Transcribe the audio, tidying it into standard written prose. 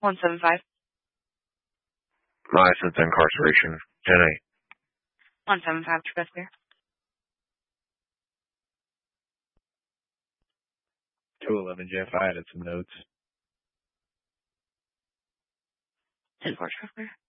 175. License incarceration. 10-8. 175, true, clear. 211, Jeff, I added some notes. 10-4, true, clear.